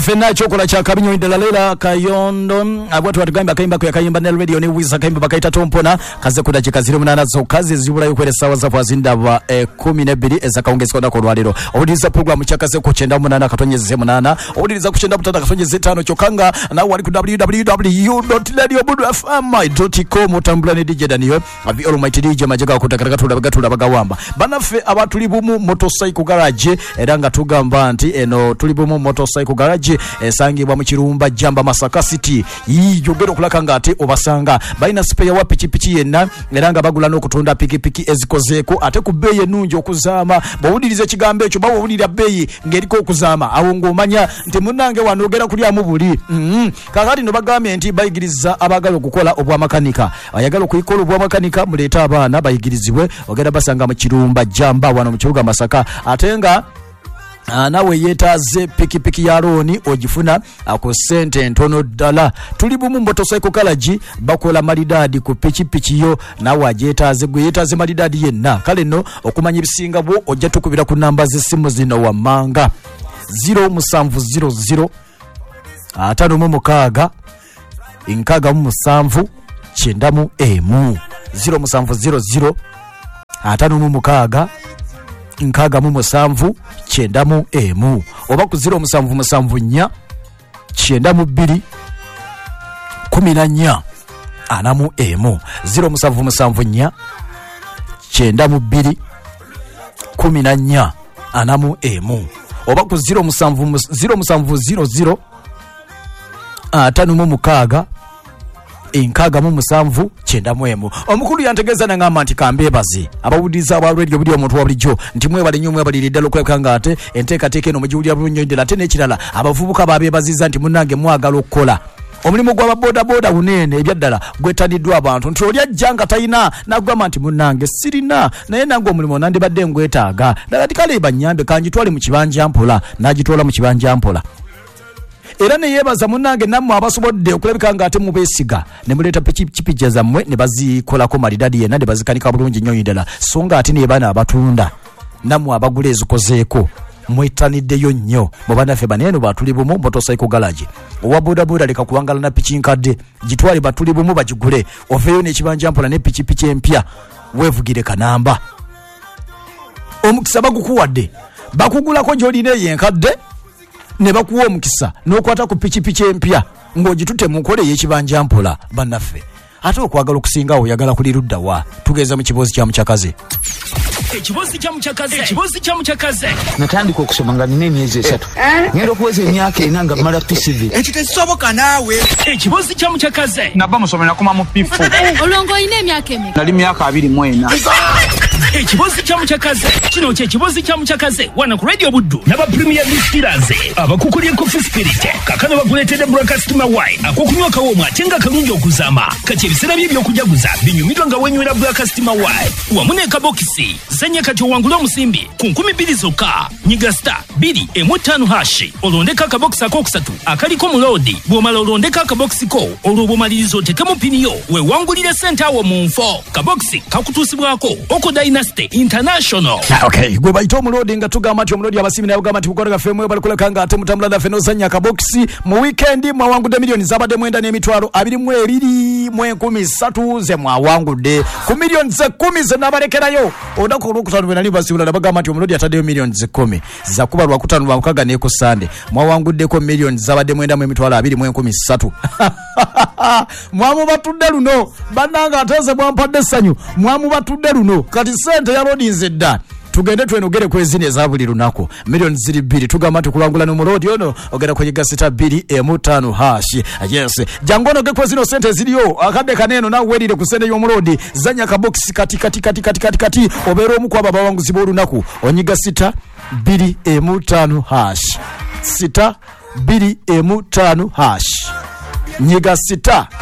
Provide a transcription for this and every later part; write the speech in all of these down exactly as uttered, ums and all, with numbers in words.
Fena chokola cha kabinyo indalalela kayondo abwatu watugamba kayimba kwa kayimba na radio ne wiza kayimba bakaita tompona kaze kudaje kazire munana zo kazi zibula yukwere sawa za bwazinda wa eh, kumi na mbili ezakaongezekoda ko lwalero obuliza program chakaze ko chenda munana katonyeze munana obuliza kuchenda mutata katonyeze tano chokanga na wali ku w w w dot radio budu f m dot com tambulane D J Daniel abi almighty D J majaga kutakataka tulabagatula bagawamba banafe abatulibumu motorcycle garage eranga tugamba nti eno tulibumu motorcycle garage esangibwa mu Kirumba Jamba Masaka City yijogero kulakanga ate obasanga baina spare wa pichi pichi yenna eranga bagula no kutunda piki piki ezikozeko ate ku beye nunjo okuzama bawudirize kigambo ekyo bawudira beye ngeriko okuzama awo ngomanya nti munange wanogera kuli amubuli mm kakati no bagamye nti bayigiriza abagalo okukola obwa makanika ayagalo kuyikola obwa makanika muleta abaana bayigirizibwe ogera basanga mu Kirumba Jamba wano mu kibuga Masaka atenga Uh, nawe yetaze piki piki ya roni ojifuna ako sente ntono dala tulibu mu motorcycle garage bakola malidadi ku piki piki yo nawe ajetaze gwe yetaze malidadi yenna kale no okumanya bisinga bwo ojja tukubira ku namba zisimu zino wa manga zero musanvu zero zero atano mu mukaga inkaga mu musanvu chendamu emu zero musanvu zero zero atano mu mukaga inkaga mu musanvu chendamu emu oba ku zero musanvu musanvu nya chendamu biri kumi na nya anamu emu zero musanvu musanvu nya chendamu biri kumi na nya anamu emu oba ku zero musanvu zero musanvu zero zero atanu mu mukaga inkaga mu musanvu chenda mwemu omukulu yantegeza na ngamba nti kambebazi abawudiza aba radio buli omuntu wabulijo nti mwe bali nyumwe bali lidalo kwekanga ate enteka teke no mujulya bulunyo ndela tene kirala abavubuka babebaziza nti munange mwagala okukola omulimu gwa boda boda unene ebyaddala gwetaniddwa abantu nti oli ajjanga tayina nagwama nti munange sirina naye nange omulimu nandi badde ngwetaaga nagati kale banyambe kanjitwale mu kibanja mpola najitwala mu kibanja mpola era ne yebaza munange namwe abasobodde okulabika nga ate mubesiga ne muleta pichi pichi zammwe ne bazikola ko malidadi yena ne bazikanika bulungi nnyo indala songa ate ne bana abatunda namwe abagule ezikozeeko mwetaniddeyo nnyo mu banafe baneno batuli bumu motorcycle garage owa boda boda leka kuwangala na pichi nkadde gitwali batuli bumu bagigule ofeyo ne kibanja mpola ne pichi pichi empya wevugire kanamba omukisa bagukuwadde bakugula ko joli ne yenkadde ne bakuwa omukisa n'okwata ku pichi pichi empya ng'ogitute mukole y'ekibanja mpola bannaffe ate okwagala okusingawo oyagala kulirudda wa tugeza mu kibozi kya mukyakaze ekibozi kya mukyakaze ekibozi kya mukyakaze natandika okusoma nga nina emyezi esatu ngenda okuweza emyaka ena nga mmala P C V ekyo tekisoboka naawe ekibozi kya mukyakaze nabba musomera kuma mu pifu olongo ina emyaka emeka nali myaka abiri mu ena ekibozi kya mukyakaze kino kye kibozi kya mukyakaze wana ku radio buddu n'aba premier distillers abakukulye coffee spirit kakano bakuleetedde broadcastima wine akokunywa kawomu ate nga kalungi okuzama kati ebiseera bye by'okujaguza binyumidwa nga wenywera broadcastima wine wamu ne kabokisi zenya kati owangula omusimbi ku nkumi bbiri zokka nyiga star bbiri emu ttaano hashi olondeka akabokisi akokusatu akaliko mulodi bw'omala olondeka akabokisi ko olwo bw'omaliriza otekemu piniyo wewangulire sente awo mu nfo kabokisi kakutuusibwako oko Dynasty International. Ah, okay, gwe bayito omulodi nga tugamba nti omulodi abasimi nayo gamba nti kukolera femu bali kuleka ate mutambula da feno zanya kabokisi mu weekend mwawangudde milioni zabadde mwenda n'emitwalo abiri mu ebiri mu enkumi ssatu ze mwawangudde ku milioni ze kumi ze nabalekerayo odako olwokutano bwe nali basibula bagamba nti omulodi ataddeyo milioni ze kumi za kuba lwakutano lwa mukaga ne ku Sunday mwawanguddeko milioni zabadde mwenda mu emitwalo abiri mu enkumi ssatu mwamu batudde luno bannanga ateze mwampadde essanyu mwamu batudde luno kati sente ya lodi nzedda tugende twenogere kwezine za buli lunako milioni ziri bbiri tugamba tukulangula no mulodi ono ogera kuyiga sita bbiri emu ttaano hashi yes jangono ge kwezino sente ziriyo akadde kaneno na werire ku sente y'omulodi zanya ka box kati kati kati kati kati kati obero omu kwa baba wangu zibo lunako onyiga sita bbiri emu ttaano hashi sita bbiri emu ttaano hashi nyiga sita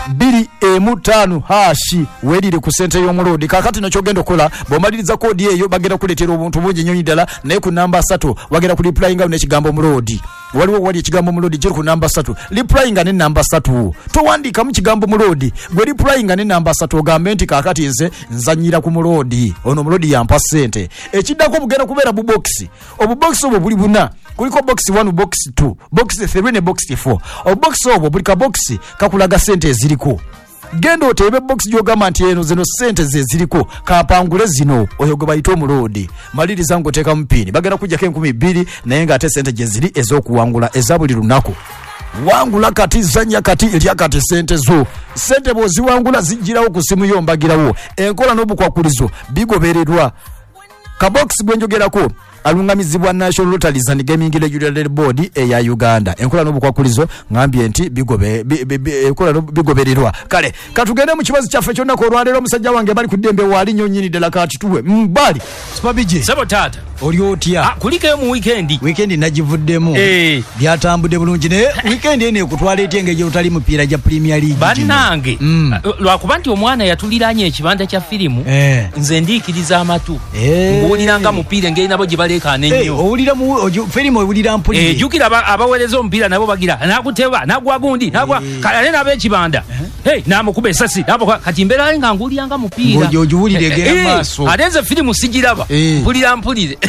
bbiri emu ttaano hashi weerire ku ssente y'omulodi. Kaakati nakyo genda okukola bw'omaliriza koodi eyo bagenda kuleetera obuntu bungi nnyo ddala, naye ku namba asatu wagenda ku replyinga n'ekigambo mulodi. Waliwo wali ekigambo mulodi kiri ku namba asatu, replyinga ne namba asatu. Towandiikamu kigambo mulodi, gwe replyinga ne namba asatu ogambe nti kaakati nze nzanyira ku mulodi, ono mulodi yampa ssente. Ekiddako bugenda kubeera bu box. Obubokisi obwo buli buna. Kuliko box one, box two, box three ne box four. Obubox obwo buli ka box kakulaga ssente eziriko. Genda otebe box gy'ogamba nti eno zino ssente ze ziriko, kapangule zino, oyo gwe bayita omulodi. Maliriza ng'oteekamu piini. Bagenda kujjako enkumi bbiri naye ng'ate ssente gye ziri ez'okuwangula eza buli lunaku. Wangula kati, zanya kati, lya kati ssente zo. Ssente bw'oziwangula zijjirawo ku simu yo mbagirawo. Enkola n'obukwakulizo bigobererwa. Ka box bwe njogerako alungamizibwa National Lotteries and Gaming Regulatory Board eya Uganda. Enkola n'obukwakulizo ngambye nti bigobe enkola bigobererwa. Kale katugende mu kibazo kyaffe kyonna ko olwaleero omusajja wange bali ku ddembe wali nnyo nnyini ddala kati tuwe mbali Spabije sebo tata oli otya? Ah, kulike mu weekend weekend nagivuddemu eh byatambudde bulungi ne weekend ene kutwala etenge gye utali mupiira gya Premier League bannange mm. lwakuba nti omwana yatuliranye ekibanda kya firimu eh. nze ndiikiriza amatu eh. ng'oliranga mupiira ngeri nabo gye baleekaana ennyo eh, owulira mu firimu owulira mpulire eh, jjukira abaweereza omupiira nabo bagira n'akuteba n'agwa gundi n'agwa eh. kalale n'ab'ekibanda eh. hey, n'amukuba essasi kati mbeera nga nguuliranga mupiira ng'ogiwulire gera maaso ate nze firimu sigiraba eh. mpulira mpulire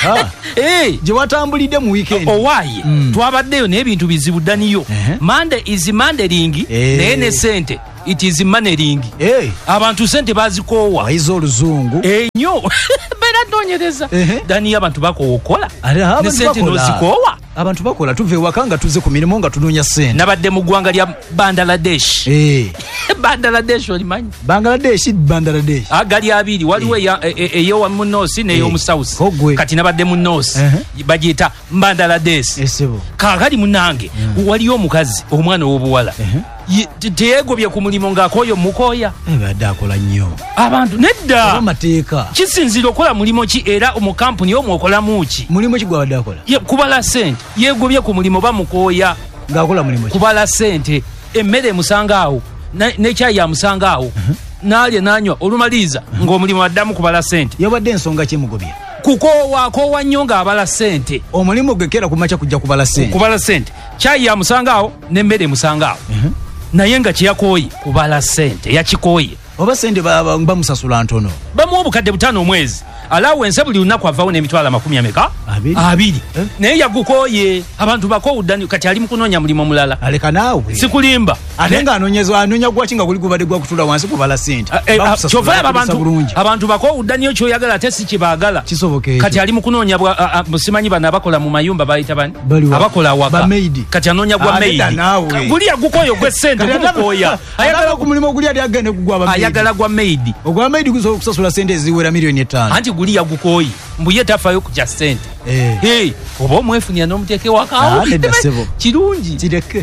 eh je watambulide mu weekend owaye mm. twabaddeyo n'ebintu bizibu ddaniyo uh-huh. Monday is mandering eh. naye ne sente it is managing eh. abantu sente bazikoowa waizo oluzungu enyo bera ntonyereza uh-huh. daniyo abantu bakookola ne sente nozikoowa abantu bakola tuve wakanga tuze ku mirimo nga tunoonya sente. Nabadde mu ggwanga lya Bangladesh eh Bangladesh olimanyi Bangladesh Bangladesh agali abiri waliwo eyo wa munosi neyo mu south kati nabadde mu north bagiyita Bangladesh esebo kagali munange waliyo omukazi omwana w'obuwala teyegobye ku mulimu ng'akooyo mukoya ebadde akola nnyo abantu nedda amateeka kisinzira okola mulimo ki era mu kampuni omwo okolamu ki mulimo ki gwabadde akola kubala sente yegobye ku mulimu bamukoya ng'akola mulimo ki kubala sente emmere emusangaawo n'ekyayi yamusangaawo n'alya n'anywa olumaliza ng'omulimu addamu kubala sente yabadde ensonga kyemugobya kukoowa akoowa nnyo ng'abala sente omulimu gwekera kumakya kujja kubala sente kubala sente kyayi yamusangaawo n'emmere emusangaawo naye nga kyeyakooye kubala sente yakikooye oba sente bamusasula ntono bamuwa obukadde butaano omwezi alawense buli lunaku avaawo n'emitwalo amakumi ameka abiri eh? Naye yagukooye abantu bakowuddani kati ali mu kunoonya mulimu mulala aleka naawe sikulimba ate nga anonyeza anoonya gwaki nga guli gubadde gwa kutula wansi kubala sente kyova abantu abantu bakowuddaniyo kyoyagala ate si kyebaagala kisoboke kati ali mu kunoonya musimanyi bano abakola mu mayumba bayita bani abakola awaka kati anoonya gwa meidi guli yagukooye gwe sente gumukooya ayagala ku mulimu oguli ali agende kugwa ayagala gwa meidi ogwa meidi gusobola okusasula sente eziwera miliyoni etaano anti guli yagukooye mbuye tafaayo kujja sente eh hey oba omwefunya n'omuteeke wakaawo kirungi kireke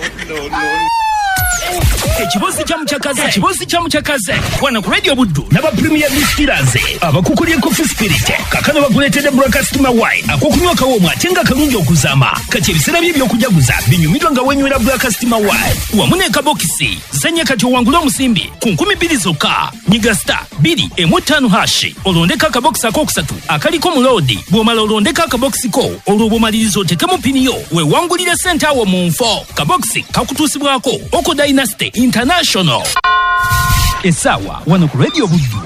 ekibozi kya mukyakaze ekibozi kya mukyakaze wana ku radio buddu n'aba premier mistiraze abakukulye coffee spirit kakano bakuleetedde broadcast mawai akokunywa kawoomwe ate nga kalungi okuzaama kati ebiseera bye by'okujaguza binyumidwa nga wenywera broadcast mawai wamu ne kabokisi zenya kati owangule omusimbi ku nkumi bbiri zokka nyiga star bbiri emu ttaano hashi olondeka akabokisi akookusatu akaliko mulodi bw'omala olondeka akabokisi ko olwo bw'omaliriza otekemu piniyo weewangulire sente awo mu nfo kabokisi kakutuusibwako oko dynasty International. Esawa wano ku radio buddu.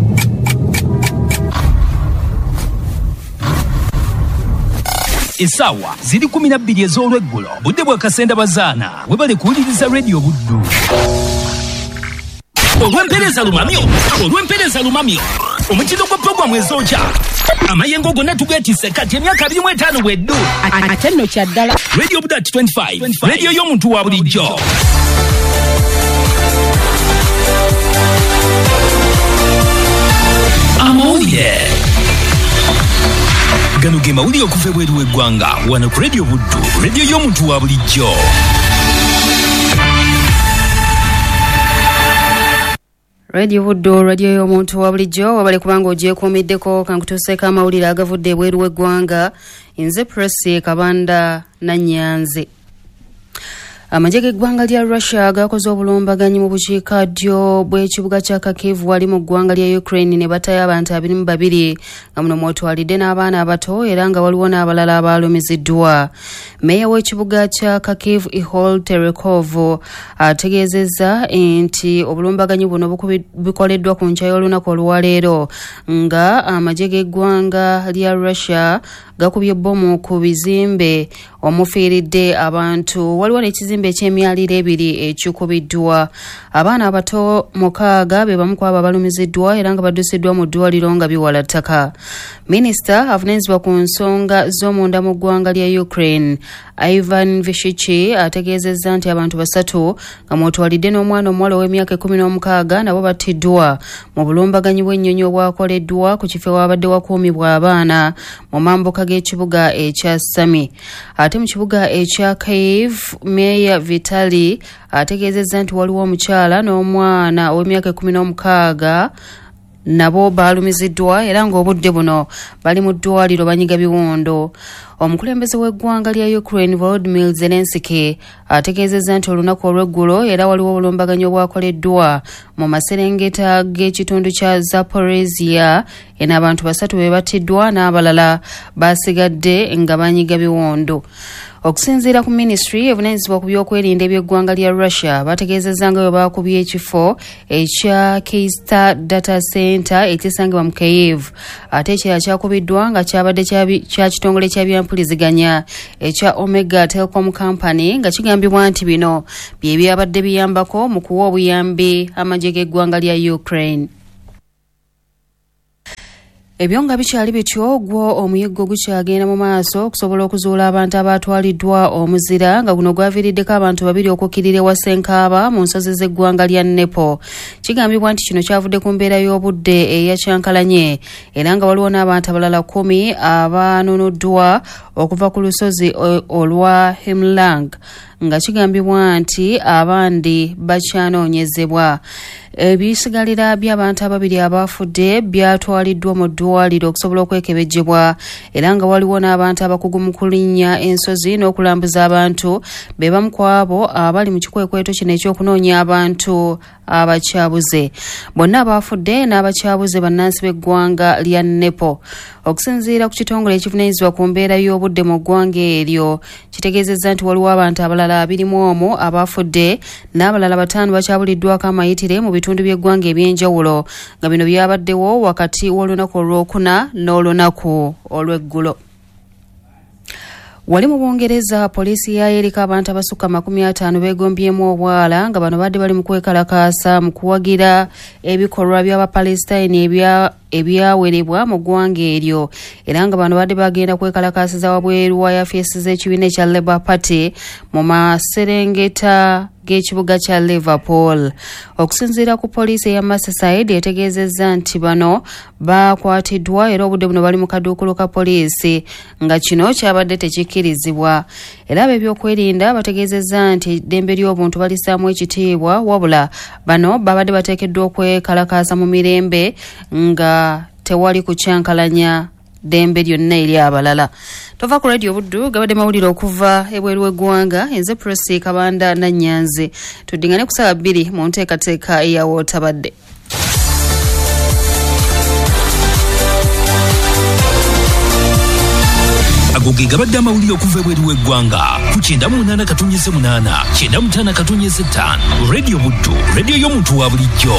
Esawa ziri kumi na bbiri ez'olweggulo budde bwa kasenda bazaana webale kuwuliriza radio buddu. Olw'empeereza lumamyo olw'empeereza lumamyo omukino gwa pogwamu ezokya amayengo gonna tugeetisse kati emyaka abiri mu etaano bweddu ate nno kyaddala radio buddu at twenty-five radio y'omuntu wa bulijjo. Amawulire gano ge mawulire okuva ebweru w'eggwanga wano ku radio buddu radio y'omuntu wa bulijjo. Radio Buddu radio y'omuntu wa bulijjo wabale kubanga ogyekuumiddeko kankutuuseeko amawulire agavudde ebweru w'eggwanga nze Presi Kabanda Nanyanze. Amagye g'eggwanga lya Russia gakoze obulumbaganyi mu bukiikaddyo bw'ekibuga kya Kharkiv wali mu ggwanga lya Ukraine ne batayo abantu abiri mu babiri nga muno mwotwalidde n'abaana abato era nga waliwo n'abalala abalumiziddwa. Meeya w'ekibuga kya Kharkiv Ihor Terekov ategeezezza nti obulumbaganyi buno bikoleddwa ku nkya y'olunaku olwaleero nga amagye g'eggwanga lya Russia gakubye bbomu ku bizimbe omufiiridde abantu. Waliwo n'ekizimbe eky'emyaliro ebiri ekikubiddwa. Abaana abato mukaaga be bamu kwabo abalumiziddwa era nga baddusiddwa mu ddwaliro nga biwala ttaka. Minisita avunaanyizibwa ku nsonga z'omunda mu ggwanga lya Ukraine Ivan Vishichi ategeezezza nti abantu basatu nga mwotwalidde n'omwana omuwala ow'emyaka ekkumi n'omukaaga nabo battiddwa mu bulumbaganyi bw'ennyonyi obwakoleddwa ku kifo wabadde wakuumibwa abaana mu mambuka g'ekibuga ekya Sami. Ate mu kibuga ekya Kyiv, Meya Vitali ategeezezza nti waliwo omukyala n'omwana ow'emyaka ekkumi n'omukaaga nabo baalumiziddwa era ng'obudde buno bali mu ddwaliro banyiga biwondo. Omukulembeze w'eggwanga lya Ukraine Volodymyr Zelensky ategeezezza nti olunaku olw'eggulo era waliwo obulumbaganyi obwakoleddwa mu maserengeta g'ekitundu kya Zaporizhia eno abantu basatu be battiddwa n'abalala basigadde nga banyiga biwondo. Okusinziira ku ministry evunaanyizibwa ku byokwerinda eby'eggwanga lya Russia bategeezezza nga bwe baakubye ekifo ekya Keista Data Center ekisangibwa mu Kyiv ate ekirala kyakubiddwa nga kyabadde kya kitongole kya byampuliziganya ekya Omega Telecom Company nga kigambibwa nti bino bye byabadde biyambako mu kuwa obuyambi amagye g'eggwanga lya Ukraine. Ebyo nga bikyali bityo gwo omuyiggo gukyagenda mu maaso okusobola okuzuula abantu abaatwaliddwa omuzira nga guno gwaviiriddeko abantu babiri okukkirira ewa Ssenkaaba mu nsozi z'eggwanga lya Nepo. Kigambibwa nti kino kyavudde ku mbeera y'obudde eyakyankalanye era nga waliwo n'abantu abalala kumi abaanunuddwa okuva ku lusozi olwa Himlang nga kigambibwa nti abandi bakyanoonyezebwa. Ebisigalira by'abantu ababiri abafudde byatwaliddwa mu ddwaliro okusobola okwekebejjebwa era nga waliwo n'abantu abakugu mu kulinnya ensozi n'okulambuza abantu be bamu ku abo abali mu kikwekweto kino ekyokunoonya abantu abakyabuze. Bonna abafudde n'abakyabuze bannansi b'eggwanga lya Nepo. Okusinziira ku kitongole ekivunaanyizibwa ku mbeera y'obudde mu ggwanga eryo kitegeezezza nti waliwo abantu abalala abirimu omwo abafudde n'abalala bataano bakyabuliddwako amayitire mu bitundu by'eggwanga eby'enjawulo nga bino byabaddewo wakati w'olunaku olwokuna n'olunaku olw'eggulo. Wali mu Bungereza poliisi yayereka abantu abasukka makumi ataano beegombyemu obwala nga bano badde bali mu kwekalakaasa mu kuwagira ebikolwa by'Abapalesitayini ebya ebyawerebwa mu ggwanga eryo era nga bano badde bagenda kwekalakaasiza wabweru wa yafeesi z'ekibiina ekya Labour Party mu maserengeta g'ekibuga kya Liverpool. Okusinziira ku poliisi eya Merseyside etegeezezza nti bano baakwatiddwa era obudde buno bali mu kaduukulu ka poliisi nga kino kyabadde tekikkirizibwa. Era ab'ebyokwerinda bategeezezza nti eddembe ly'obuntu balisaamu ekitiibwa wabula bano babadde bateekeddwa okwekalakaasa mu mirembe nga tewali kukyankalanya dembe lyonna eri abalala. Tova ku Radio Buddu gabadde mawulire okuva ebweru w'eggwanga enze Presi Kabanda na Nyanzi. Tuddingane ku ssaawa bbiri mu nteekateeka eyawootabadde. Agoge gabadde amawulire okuva ebweru w'eggwanga ku kyenda mu munaana katonyeze munaana kyenda mu ttaano katonyeze ttaano Radio Buddu, radio y'omuntu wa bulijjo.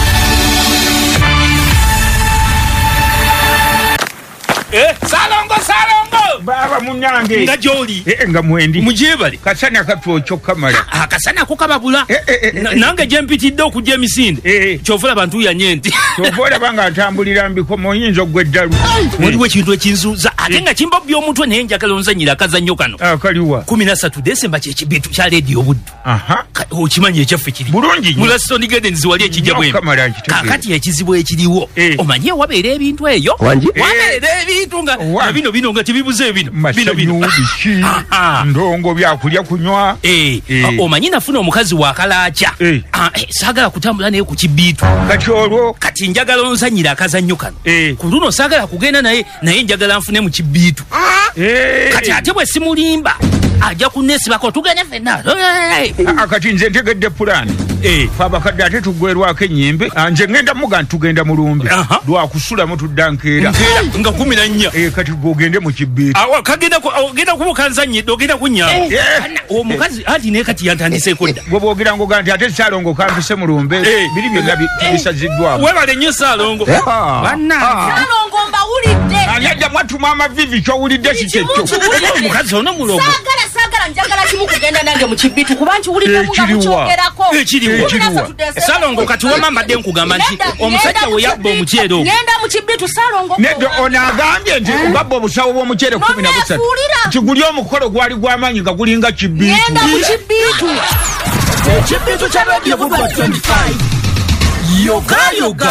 Eh, salongo salongo baba munyange nga joli eh nga mwendi mujebale kasana katwocho kamala ah kasana kukababula eh, eh, eh, eh, nange jempitidde okujja emisinde eh, kyofula bantu yanyenti kyofula banga atambulira mbiko moyinzo gweddalu waliwo ekintu ekinzuza ate nga kimba by'omutwe naye njagala onzanyira akazannyo kano akaliwa kumi na ssatu Desemba kyekibitu kya Radio Buddu. Aha okimanyi ekyaffe kiri bulungi mu Stone Gardens wali ekijja bwe kakati ekizibu ekiriwo omanyi wabeera ebintu eyo wabeera ebintu nga bino bino nga tibibuze bino bino bino ndongo byakulya kunywa eh omanyi nafuna omukazi wa kalaacha saagala kutambula naye ku kibitu kati olwo kati njagala onzanyira akazannyo kano ku luno saagala kugenda naye naye njagala nfune mu kibitu kati ate bwe simulimba ajja kunesibako tugende fenna akati nze ntegedde pulaani abakadde ate tuggwerwako ennyimbe nze ngenda muga ntugenda mulumbe lwakusulamu tudda nkeera nga kumi na nnya kati gwogende mu kibbiiti ogenda kubukanzanyidde ogenda kunyama omukazi anti naye kati yantandiseeko dda gwe boogera ngoga nti ate Saalongo kampise mulumbe biri byonna bisaziddwamu webale nnyo Saalongo Saalongo mbawulidde ani adda mwatuma amavivi kyowulidde si kyekyo omukazi ono mulogo saagala saagala njagala kimu kugenda nange mu kibbiitu kuba nkiwuliddemu nga mukyogerako ekiriwa Saalongo kati wama mbadde nkugamba nti omusajja we yabba omuceere ogwo ngenda mu kibbiitu Saalongo nedda ono agambye nti babba obusawo bw'omuceere kumi na busatu nti guli omukolo gwali gw'amaanyi nga gulinga kibbiitu ngenda mu kibbiitu ekibbiitu kya radio Buddu twenty-five yoga yoga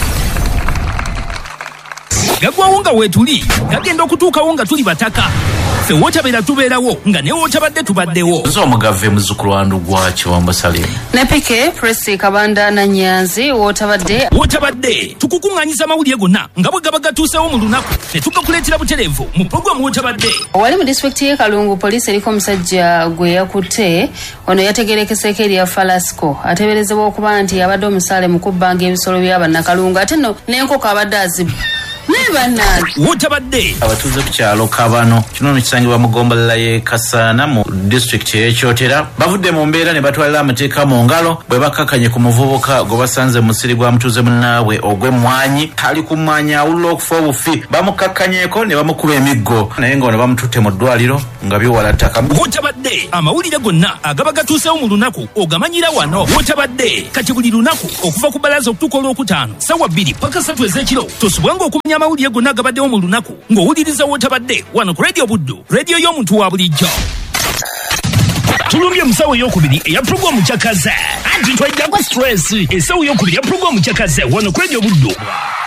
gagwawo nga weetuli gagenda okutuukawo nga tuli bataka ffe wootabeera tubeerawo nga ne wootabadde tubaddewo nze omugave muzzukulu wa Ndugwa Kiwamba Salim nepike Presi Kabanda na Nyanzi wootabadde wootabadde tukukuŋŋaanyiza amawulire gonna nga bwe gaba gatuusewo mu lunaku ne tugakuleetera butereevu mu pulogulaamu wootabadde wali mu disitulikiti y'e Kalungu poliisi eriko omusajja gwe yakutte ono yategeerekeseeko erya Falasco ateeberezebwa okuba nti abadde omusaale mu kubbanga ebisolo by'abannakalungu ate nno n'enkoko abadde azibba wootabadde abatuuze ku kyalo Kabano kino ono kisangibwa mu ggombolola y'e Kasaana mu disitulikiti y'e Kyotera bavudde mu mbeera ne batwalira amateeka mu ngalo bwe bakakanye ku muvubuka gwe basanze mu musiri gwa mutuuze munnaabwe ogw'emmwanyi ali ku mmwanyi awulula okufa obufi bamukakkanyeeko ne bamukuba emiggo naye ng'ono bamututte mu ddwaliro nga biwala ttaka wootabadde amawulire gonna agaba gatuusewo mu lunaku ogamanyira wano wootabadde kati buli lunaku okuva ku bbalaza okutuuka olwokutaano sawa bbiri paka ssatu ez'ekiro tosubwanga okumanya amawulire gonna agabaddewo mu lunaku ng'owuliriza wootabadde wano ku radio Buddu radio y'omuntu wa bulijjo tulumbye musawo ey'okubiri eya pulogulaamu kyakaze anti twajjako stress esawo y'okubiri ya pulogulaamu kyakaze wano ku radio Buddu